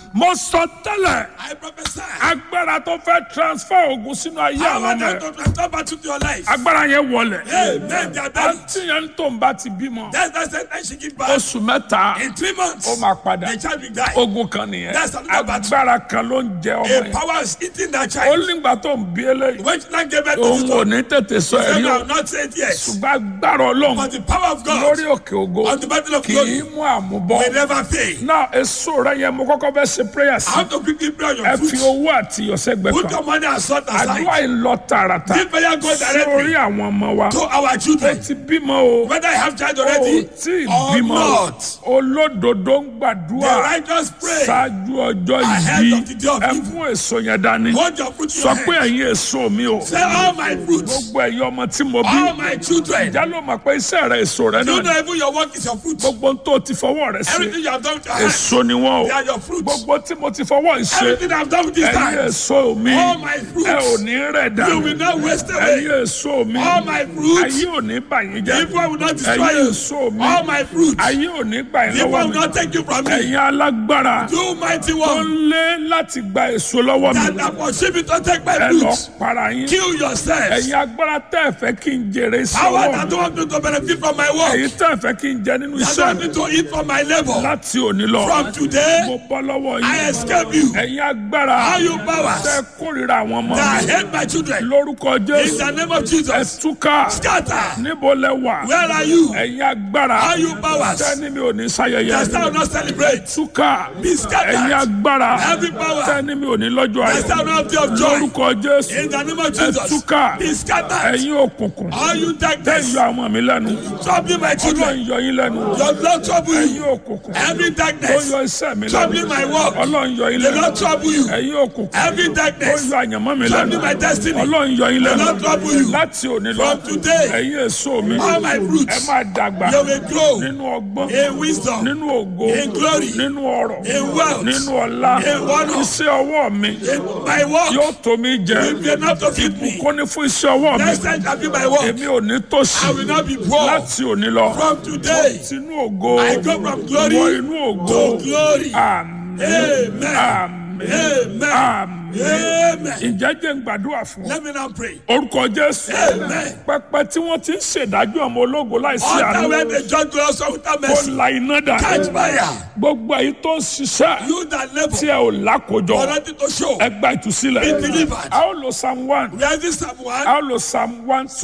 mo sọ tẹ́lẹ̀ I prophesy. agbára tó fẹ́ transfer ogun sínú ayé Power àwọn ọmọ that ẹ̀ to transfer battle to your life. agbára yẹn wọlẹ̀ Amen. They are buried. àǹtí yẹn tó ń bá ti bímọ That's the same she give birth. oṣù mẹ́ta In 3 months, ó máa padà the child will die. ogun kan nìyẹn That's another battle. agbára kan ló ń jẹ ọmọ A yẹn power is eating that ó child. nígbà tó ń bí eléyìí When she not gave birth to òun this ò one, ní tètè sọ I ẹ̀rí o have not said yes. ṣùgbọ́n agbára ọlọ́run But the power of God lórí òkè ògo on the battle of kì í glory mú àmúbọ́ will never fail. náà èso rẹ yẹn mo kọ́kọ́ fẹ́ ṣe prayer sí How to quickly pray on ẹ your fi foot. owó àti ìyọ̀sẹ́gbẹ̀ Put kan your money and salt àdúrà aside. yìí lọ tààràtà This prayer go sórí directly àwọn ọmọ wa to our children. ti bímọ o Whether I have child o already tí ì or bímọ o not, olódodo ń the gbàdúrà righteous pray. ṣáájú ọjọ́ Ahead yìí of the day of ẹ evil. mú èso yẹn dání Hold your fruit in sọ your pé hand. ẹ̀yin èso mi o Say all my fruits, gbogbo ẹ̀yin ọmọ tí mo bí all my children. ìjà ló mọ̀ pé iṣẹ́ rẹ èso rẹ You náà know ni even your work is your fruit. gbogbo tó ti fọwọ́ rẹ ṣe Everything you have done with your hands, èso ni wọ́n they o are your fruits. gbogbo tí mo ti fọwọ́ ṣe Everything I have done with this ẹ̀yin time, èso mi all my ẹ ò fruits, ní rẹ̀ you dànù will not waste ẹ̀yin away. èso mi All my fruits, ayé ò ní bà yín jẹ́ evil will not destroy ẹ̀yin you. èso mi All my fruits, ayé ò ní gbà yín evil lọ́wọ́ will mi not take you from me. ẹ̀yin alágbára You mighty tó one, ń lé láti gba èso lọ́wọ́ mi that are pursuing to take my ẹ lọ fruits. para yín Kill yourselves. ẹ̀yin agbára tẹ́ ẹ fẹ́ kí n jèrè sí Power ọwọ́ that mi don't want me to benefit from my work. ẹ̀yin tẹ́ ẹ fẹ́ kí n jẹ nínú That iṣẹ́ don't want mi me to eat from my labor. láti òní lọ From today, mo bọ́ lọ́wọ́ I yín escape you. ẹ̀yin agbára All you powers tẹ́ kórìíra àwọn ọmọ that mi hate my children. lórúkọ In Jésù the name of ẹ Jesus, túká scatter. níbo lẹ wà Where are you? ẹ̀yin agbára All you powers tẹ́ni mi ò ní ṣayẹyẹ that shall not celebrate. túká Be scattered. ẹ̀yin agbára Every power tẹ́ni mi ò ní lọ́jọ́ that ayọ̀ shall not be of joy. lórúkọ Jésù In the name of ẹ Jesus, túká be scattered. ẹ̀yin òkùnkùn All you tẹ́ darkness, yọ àwọn mi lẹ́nu troubling my Ọlọ́run children. yọ yín lẹ́nu Your Lord trouble ẹ̀yin you. òkùnkùn Every tó darkness, yọ iṣẹ́ mi lẹ́nu troubling my work. Ọlọ́run yọ yín The lẹ́nu Lord trouble you. ẹ̀yin òkùnkùn Every tó darkness, yọ àyànmọ́ mi lẹ́nu troubling my destiny. Ọlọ́run yọ yín The lẹ́nu Lord trouble you. láti òní lọ From today, ẹ̀yin èso mi all my fruits, ẹ máa dàgbà you will grow nínú ọgbọ́n in wisdom, nínú ògo in glory, nínú ọrọ̀ in wealth, nínú ọlá in honor. iṣẹ́ ọwọ́ mi in my work. yóò tó mi jẹ Will be enough to feed me. kó ní fún iṣẹ́ ọwọ́ mi Next time shall be my work. èmi ò ní tòṣì I will not be poor. láti òní lọ From today, sínú ògo I go from glory wọ inú ògo to glory. àmín Amen. àmín Amen. àmín Amen. ǹjẹ́ jẹ́ ń gbàdúrà fún ọ Let me now pray. orúkọ Jésù Amen. pẹpẹ tí wọ́n ti ń ṣèdájọ́ ọmọ ológo láìsí Altar àánú where the judge will also without kó mercy. la iná dà Catch fire. gbogbo èyí tó ń ṣiṣẹ́ You that labor, tí ẹ ò lákòjọ for nothing to show. ẹ gba ìtúsílẹ̀ Be delivered. a ó lo Psalm 1 We are this Psalm 1, a ó lo Psalm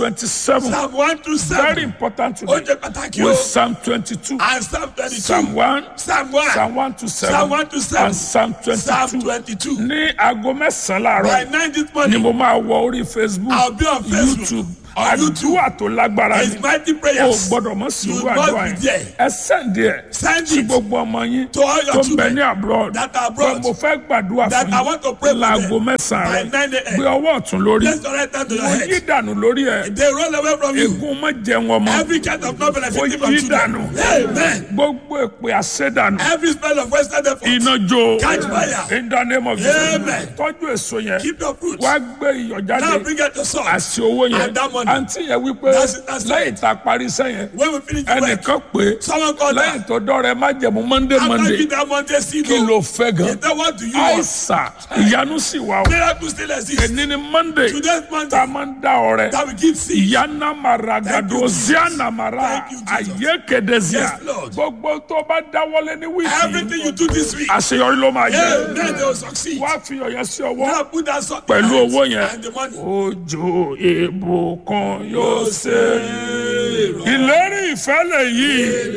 127 Psalm 1 to very 7. important Ó today jẹ́ pàtàkì o. with Psalm 22 And Psalm 22. Psalm 1 Psalm 1. Psalm 1 to 7 Psalm 1 to 7. and Psalm Psalm 22 22. ní aago mẹ́sàn-án By láàárọ̀ 9 this ni morning, mo máa wọ orí Facebook I'll be on Facebook. YouTube On YouTube. àdúrà tó lágbára ni It's mighty o prayers. gbọ́dọ̀ mọ̀ sí You irú must àdúrà be yẹn there. ẹ sẹ́ndì ẹ̀ Send sí it gbogbo ọmọ yín to all your tó ń bẹ children ní abroad that are pé abroad. mo fẹ́ gbàdúrà That I fún want to pray yín for láago them. mẹ́sàn-án By rẹ̀ 9 a.m. gbé ọwọ́ ọ̀tún lórí Place the right hand to your mo yí head. dànù lórí ẹ̀ They roll away from you. ègún má jẹun ọmọ Every kind of not benefiting from yí children. dànù Amen. gbogbo èpè àṣẹdànù Every spell of Western effort. iná jó Catch fire. in the name of Jesus Amen. tọ́jú èso yẹn Keep your fruits. wá gbé iyọ̀ Now jáde bring out the salt. àti owó yẹn And that money. àǹtí yẹn wípé That's it, that's lẹ́yìn tá a parí iṣẹ́ yẹn When we finish the work, ẹnìkan pé someone called lẹ́yìn her. tó dọ́rẹ̀ má jẹ̀mú monday After you that Monday, see kí ló fẹ́ gan Then what do you want? àìsàn ìyanu sì wà o Miracle still exists. èní ni monday Today's tá a Monday. máa ń dá ọrẹ That we give seed. ìyáná mara gàdó ziana mara Thank you, Jesus. àyékédezia Yes, Lord. gbogbo tó bá dáwọ́lé ní wíìkì Everything you do this week. àṣeyọrí ló máa jẹ Amen. They will succeed. wá fi ọ̀yẹ́ sí ọwọ́ Now put that salt pẹ̀lú in your owó hands yẹn and the money. òjò ìbùkún yóò ṣe ìlérí ìfẹ́ lèyí.